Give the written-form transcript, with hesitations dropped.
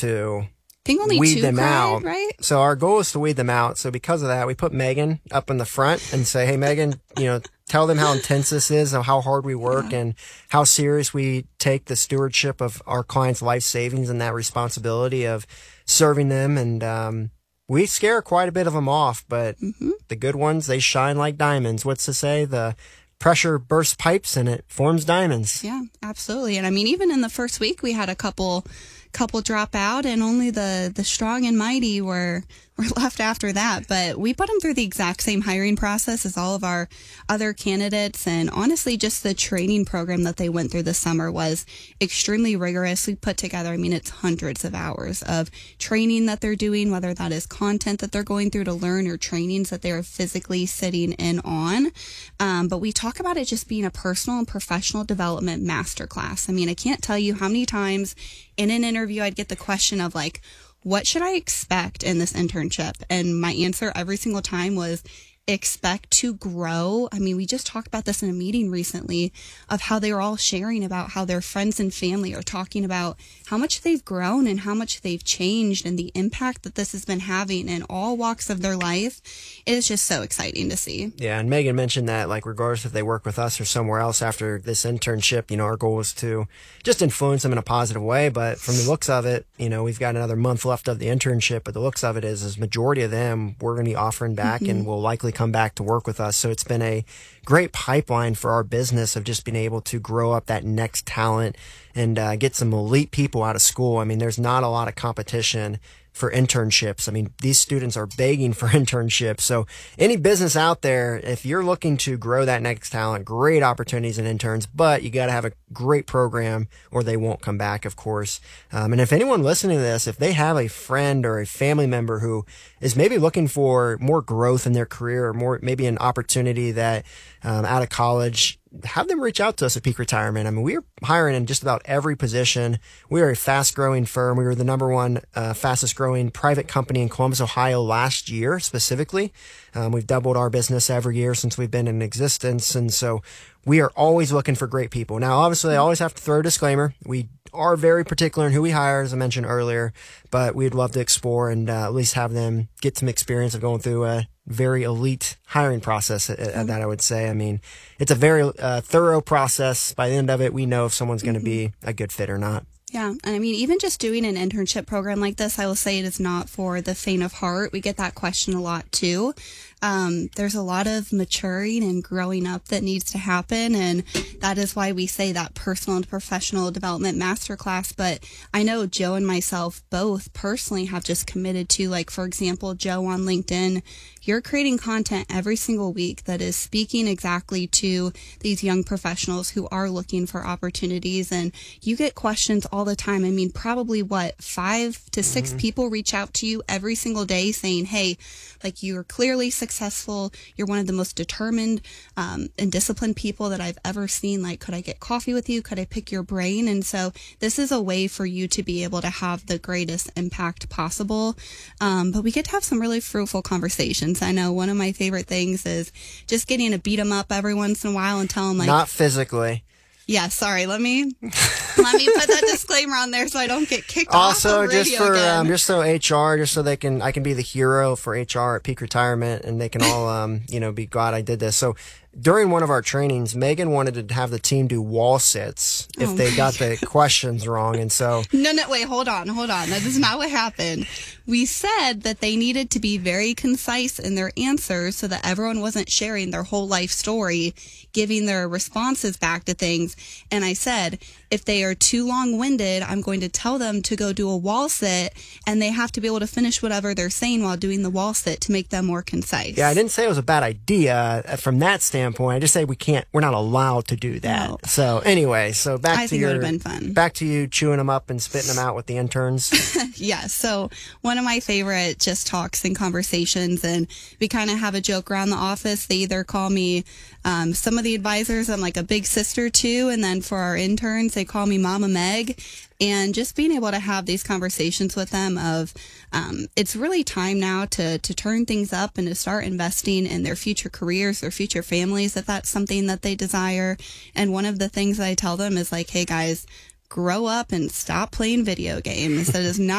to I think only weed two them cried, out. right? So our goal is to weed them out. So because of that, we put Megan up in the front and say, hey, Megan, tell them how intense this is and how hard we work and how serious we take the stewardship of our clients' life savings and that responsibility of serving them. And we scare quite a bit of them off, but the good ones, they shine like diamonds. What's to say? The pressure bursts pipes and it forms diamonds. Yeah, absolutely. And I mean, even in the first week, we had a couple drop out, and only the strong and mighty were left after that. But we put them through the exact same hiring process as all of our other candidates. And honestly, just the training program that they went through this summer was extremely rigorous. We put together, I mean, it's hundreds of hours of training that they're doing, whether that is content that they're going through to learn or trainings that they are physically sitting in on. But we talk about it just being a personal and professional development masterclass. I mean, I can't tell you how many times in an interview I'd get the question of like, what should I expect in this internship? And my answer every single time was expect to grow. I mean, we just talked about this in a meeting recently of how they were all sharing about how their friends and family are talking about how much they've grown and how much they've changed and the impact that this has been having in all walks of their life. It is just so exciting to see. Yeah, and Megan mentioned that, like, regardless if they work with us or somewhere else after this internship, our goal is to just influence them in a positive way. But from the looks of it, we've got another month left of the internship, but the looks of it is majority of them we're going to be offering back and will likely come back to work with us. So it's been a great pipeline for our business of just being able to grow up that next talent and get some elite people out of school. I mean, there's not a lot of competition for internships. I mean, these students are begging for internships. So any business out there, if you're looking to grow that next talent, great opportunities in interns, but you got to have a great program or they won't come back, of course. And if anyone listening to this, if they have a friend or a family member who is maybe looking for more growth in their career or more, maybe an opportunity that out of college, have them reach out to us at Peak Retirement. I mean, we're hiring in just about every position. We are a fast-growing firm. We were the number one fastest-growing private company in Columbus, Ohio last year specifically. We've doubled our business every year since we've been in existence, and so we are always looking for great people. Now, obviously, I always have to throw a disclaimer. We are very particular in who we hire, as I mentioned earlier, but we'd love to explore and at least have them get some experience of going through a very elite hiring process, that I would say. I mean, it's a very thorough process. By the end of it, we know if someone's going to be a good fit or not. Yeah. And I mean, even just doing an internship program like this, I will say it is not for the faint of heart. We get that question a lot too. There's a lot of maturing and growing up that needs to happen. And that is why we say that personal and professional development masterclass. But I know Joe and myself both personally have just committed to, like, for example, Joe on LinkedIn, you're creating content every single week that is speaking exactly to these young professionals who are looking for opportunities. And you get questions all the time. I mean, probably 5 to 6 people reach out to you every single day saying, hey, like, you're clearly successful. You're one of the most determined and disciplined people that I've ever seen. Like, could I get coffee with you? Could I pick your brain? And so this is a way for you to be able to have the greatest impact possible. But we get to have some really fruitful conversations. I know one of my favorite things is just getting to beat them up every once in a while and tell them, like, not physically. Yeah, sorry. Let me put that disclaimer on there so I don't get kicked off of radio just for again. just so HR, just so I can be the hero for HR at Peak Retirement, and they can all be glad I did this. So during one of our trainings, Megan wanted to have the team do wall sits if they got the questions wrong, and so No, wait, hold on. That is not what happened. We said that they needed to be very concise in their answers so that everyone wasn't sharing their whole life story, giving their responses back to things. And I said, if they are too long-winded, I'm going to tell them to go do a wall sit, and they have to be able to finish whatever they're saying while doing the wall sit to make them more concise. Yeah, I didn't say it was a bad idea from that standpoint. I just say we're not allowed to do that. No. So anyway, I think it would have been fun. Back to you chewing them up and spitting them out with the interns. Yeah, so one of my favorite just talks and conversations, and we kind of have a joke around the office. They either call me, some of the advisors, I'm like a big sister to, and then for our interns, they call me Mama Meg. And just being able to have these conversations with them of, it's really time now to turn things up and to start investing in their future careers, their future families, if that's something that they desire. And one of the things that I tell them is like, hey guys, grow up and stop playing video games. That is not